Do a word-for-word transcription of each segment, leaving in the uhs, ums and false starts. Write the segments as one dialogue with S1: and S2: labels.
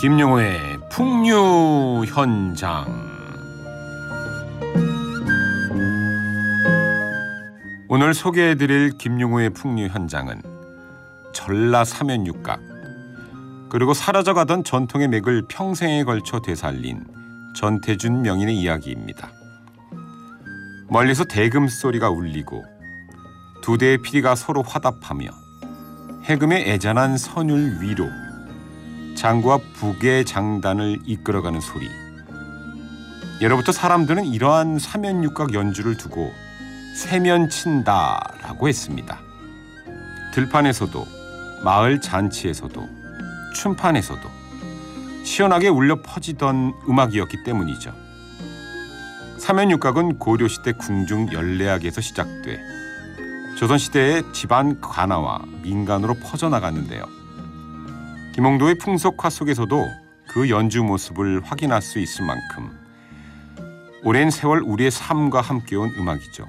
S1: 김용호의 풍류 현장. 오늘 소개해드릴 김용호의 풍류 현장은 전라 사면육각, 그리고 사라져가던 전통의 맥을 평생에 걸쳐 되살린 전태준 명인의 이야기입니다. 멀리서 대금 소리가 울리고 두 대의 피리가 서로 화답하며 해금의 애잔한 선율 위로 장구와 북의 장단을 이끌어가는 소리. 예로부터 사람들은 이러한 사면육각 연주를 두고 세면친다라고 했습니다. 들판에서도 마을 잔치에서도 춤판에서도 시원하게 울려 퍼지던 음악이었기 때문이죠. 사면육각은 고려시대 궁중 연례악에서 시작돼 조선시대의 집안 관아와 민간으로 퍼져나갔는데요. 김홍도의 풍속화 속에서도 그 연주 모습을 확인할 수 있을 만큼 오랜 세월 우리의 삶과 함께온 음악이죠.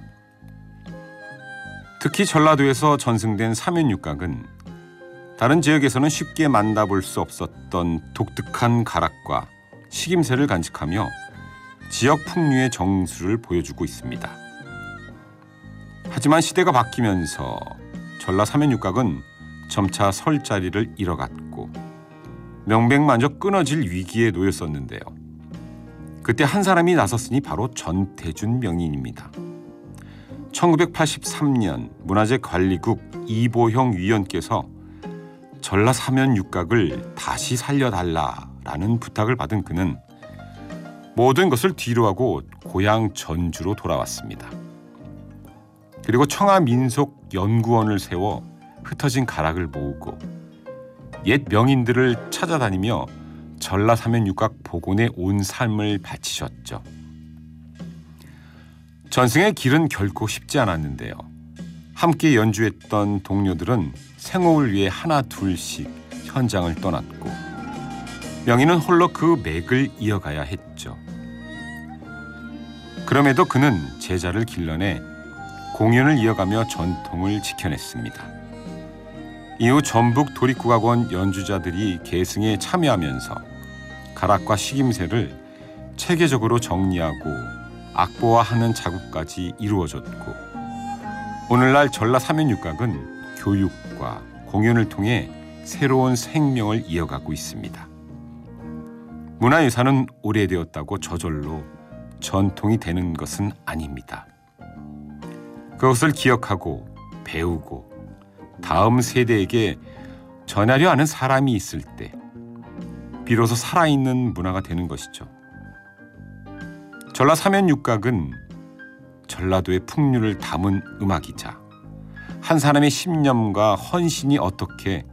S1: 특히 전라도에서 전승된 사면육각은 다른 지역에서는 쉽게 만나볼 수 없었던 독특한 가락과 식임새를 간직하며 지역 풍류의 정수를 보여주고 있습니다. 하지만 시대가 바뀌면서 전라 사면육각은 점차 설 자리를 잃어갔고 명백마저 끊어질 위기에 놓였었는데요. 그때 한 사람이 나섰으니 바로 전태준 명인입니다. 천구백팔십삼 년 문화재 관리국 이보형 위원께서 전라 사면육각을 다시 살려달라라는 부탁을 받은 그는 모든 것을 뒤로하고 고향 전주로 돌아왔습니다. 그리고 청하민속연구원을 세워 흩어진 가락을 모으고 옛 명인들을 찾아다니며 전라 사면육각 복원에 온 삶을 바치셨죠. 전승의 길은 결코 쉽지 않았는데요. 함께 연주했던 동료들은 생업을 위해 하나 둘씩 현장을 떠났고 명인은 홀로 그 맥을 이어가야 했죠. 그럼에도 그는 제자를 길러내 공연을 이어가며 전통을 지켜냈습니다. 이후 전북 도립국악원 연주자들이 계승에 참여하면서 가락과 식임새를 체계적으로 정리하고 악보화하는 작업까지 이루어졌고 오늘날 전라 사면육각은 교육과 공연을 통해 새로운 생명을 이어가고 있습니다. 문화유산은 오래되었다고 저절로 전통이 되는 것은 아닙니다. 그것을 기억하고 배우고 다음 세대에게 전하려 하는 사람이 있을 때 비로소 살아있는 문화가 되는 것이죠. 전라 사면육각은 전라도의 풍류를 담은 음악이자 한 사람의 신념과 헌신이 어떻게